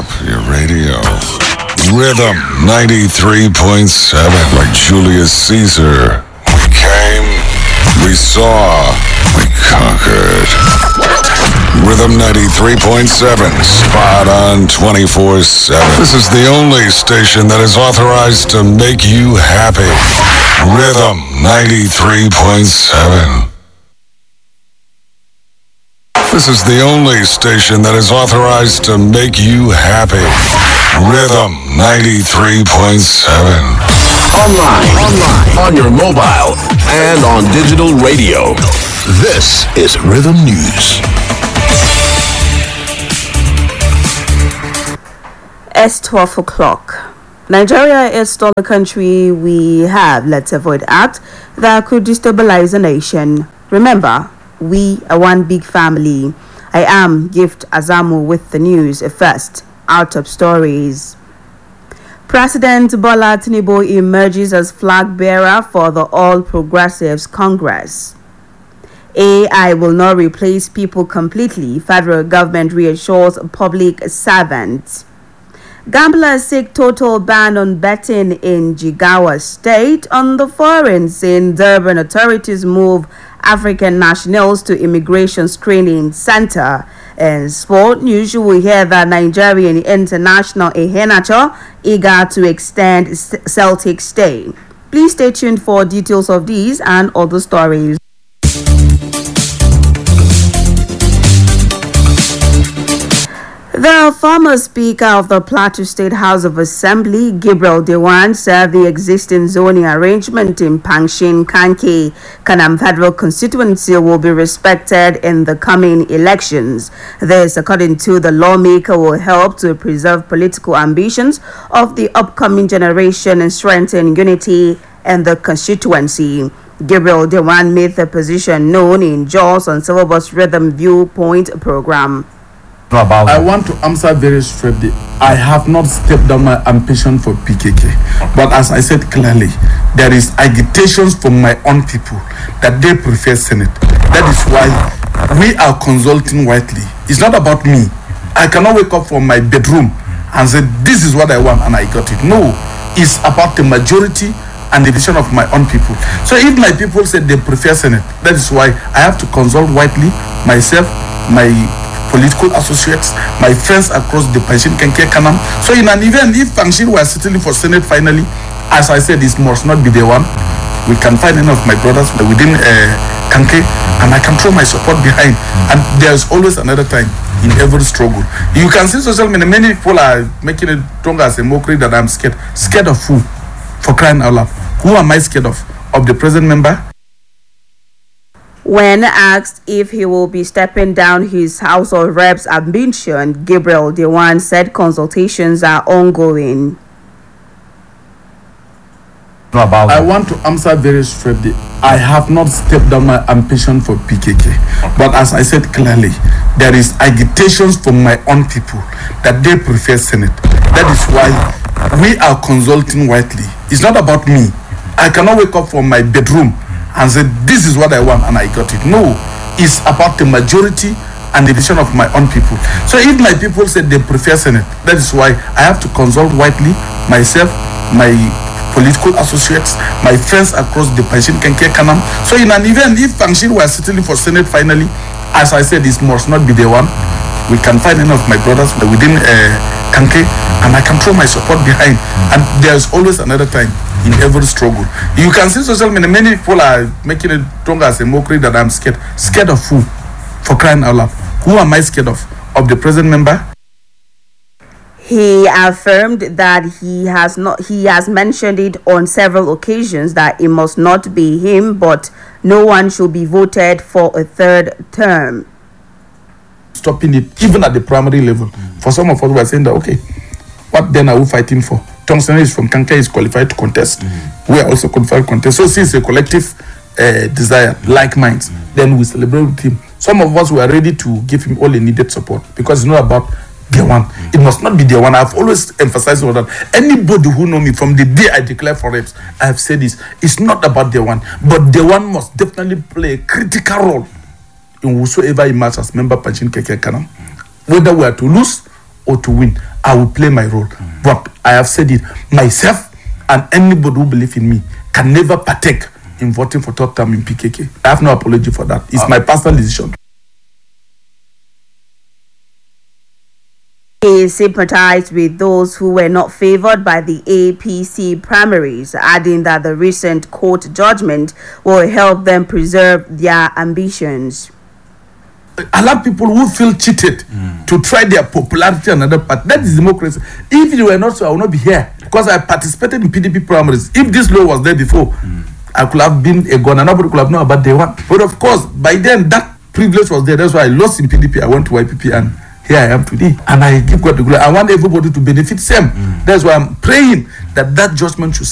up your radio. Rhythm 93.7. Like Julius Caesar. We came, we saw, we conquered. Rhythm 93.7. Spot on 24/7. This is the only station that is authorized to make you happy. Rhythm 93.7. This is the only station that is authorized to make you happy. Rhythm 93.7. Online, on your mobile, and on digital radio. This is Rhythm News. It's 12 o'clock. Nigeria is still a country we have Let's Avoid Act that could destabilize a nation. Remember, we are one big family. I am Gift Azamu with the news. First, our top stories. President Bola Tinubu emerges as flag bearer for the All Progressives Congress. AI will not replace people completely, federal government reassures public servants. Gamblers seek total ban on betting in Jigawa State. On the foreigns in Durban, authorities move African nationals to immigration screening center. In sport news, you will hear that Nigerian international Iheanacho eager to extend Celtic stay. Please stay tuned for details of these and other stories. The former Speaker of the Plateau State House of Assembly, Gabriel Dewan, said the existing zoning arrangement in Pangshin Kanke Kanam Federal Constituency will be respected in the coming elections. This, according to the lawmaker, will help to preserve political ambitions of the upcoming generation and strengthen unity in the constituency. Gabriel Dewan made the position known in Jos on Silver Bus Rhythm Viewpoint program. I want to answer very straightly. I have not stepped down my ambition for PKK. But as I said clearly, there is agitations from my own people that they prefer Senate. That is why we are consulting widely. It's not about me. I cannot wake up from my bedroom and say, this is what I want and I got it. No, it's about the majority and the vision of my own people. So if my people say they prefer Senate, that is why I have to consult widely myself, my political associates, my friends across the Pangshin Kanke Kanam. So in an event, if Pangshin were settling for Senate finally, as I said, this must not be the one. We can find any of my brothers within Kanke, and I can throw my support behind. And there's always another time in every struggle. You can see social media, many people are making it strong as a mockery that I'm scared. Scared of who? For crying out loud. Who am I scared of? Of the present member? When asked if he will be stepping down his House of Reps ambition, Gabriel Dewan said consultations are ongoing. I want to answer very straightly. I have not stepped down my ambition for PKK. But as I said clearly, there is agitations from my own people that they prefer Senate. That is why we are consulting widely. It's not about me. I cannot wake up from my bedroom and say, this is what I want and I got it. No, it's about the majority and the vision of my own people. So if my people say they prefer Senate, that is why I have to consult widely myself, my political associates, my friends across the Pangshin Kanke Kanam. So in an event, if Pangshin were settling for Senate finally, as I said, this must not be the one. We can find any of my brothers within Kanke, and I can throw my support behind. And there's always another time in every struggle. You can see social media, many people are making it strong as a mockery that I'm scared. Scared of who? For crying out loud. Who am I scared of? Of the present member? He affirmed that he has mentioned it on several occasions that it must not be him, but no one should be voted for a third term. Stopping it, even at the primary level. For some of us, we are saying that, okay, what then are we fighting for? Thompson is from Kanke, is qualified to contest. We are also qualified to contest. So since a collective desire, like minds, then we celebrate with him. Some of us were ready to give him all the needed support because it's not about the one. It must not be the one. I've always emphasized on that. Anybody who know me from the day I declare for reps, I have said this. It's not about the one, but the one must definitely play a critical role in whosoever emerges as member Pangshin Kanke Kanam, whether we are to lose or to win. I will play my role. But I have said it, myself and anybody who believes in me can never partake in voting for third term in PKK. I have no apology for that. It's my personal decision. He sympathized with those who were not favored by the APC primaries, adding that the recent court judgment will help them preserve their ambitions. Allow people who feel cheated to try their popularity in another part. That is democracy. If you were not so, I would not be here because I participated in PDP primaries. If this law was there before, I could have been a gun and nobody could have known about day one. But of course, by then that privilege was there. That's why I lost in PDP. I went to YPP and here I am today. And I give God the glory. I want everybody to benefit same. That's why I'm praying that judgment should